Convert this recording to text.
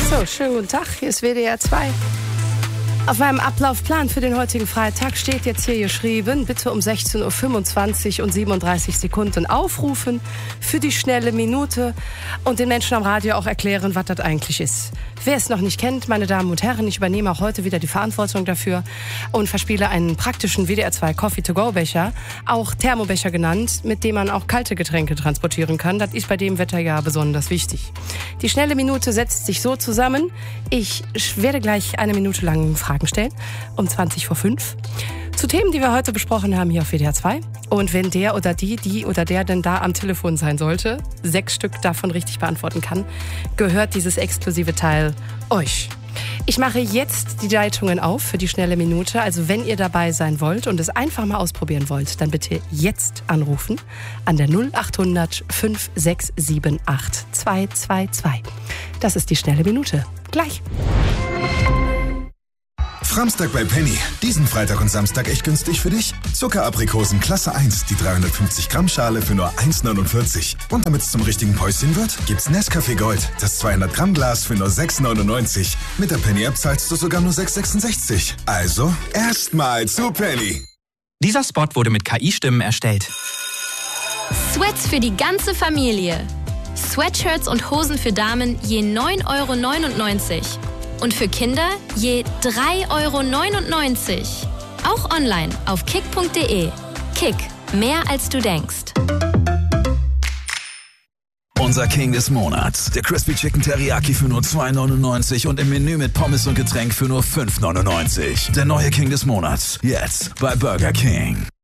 So, schönen guten Tag, hier ist WDR 2. Auf meinem Ablaufplan für den heutigen Freitag steht jetzt hier geschrieben, bitte um 16.25 Uhr und 37 Sekunden aufrufen für die schnelle Minute und den Menschen am Radio auch erklären, was das eigentlich ist. Wer es noch nicht kennt, meine Damen und Herren, ich übernehme auch heute wieder die Verantwortung dafür und verspiele einen praktischen WDR 2 Coffee-to-go-Becher, auch Thermobecher genannt, mit dem man auch kalte Getränke transportieren kann. Das ist bei dem Wetter ja besonders wichtig. Die schnelle Minute setzt sich so zusammen. Ich werde gleich eine Minute lang Fragen stellen, um 5:20 zu Themen, die wir heute besprochen haben hier auf WDR 2. Und wenn der oder die oder der denn da am Telefon sein sollte, 6 Stück davon richtig beantworten kann, gehört dieses exklusive Teil euch. Ich mache jetzt die Leitungen auf für die schnelle Minute. Also wenn ihr dabei sein wollt und es einfach mal ausprobieren wollt, dann bitte jetzt anrufen an der 0800 5678 222. Das ist die schnelle Minute. Gleich. Framstag bei Penny. Diesen Freitag und Samstag echt günstig für dich. Zuckeraprikosen Klasse 1, die 350 Gramm Schale für nur 1,49. Und damit es zum richtigen Päuschen wird, gibt's Nescafé Gold, das 200 Gramm Glas für nur 6,99. Mit der Penny-App zahlst du sogar nur 6,66. Also, erstmal zu Penny. Dieser Spot wurde mit KI-Stimmen erstellt. Sweats für die ganze Familie. Sweatshirts und Hosen für Damen je 9,99 € und für Kinder je 3,99 €. Auch online auf kick.de. Kick, mehr als du denkst. Unser King des Monats. Der Crispy Chicken Teriyaki für nur 2,99 € und im Menü mit Pommes und Getränk für nur 5,99 €. Der neue King des Monats. Jetzt bei Burger King.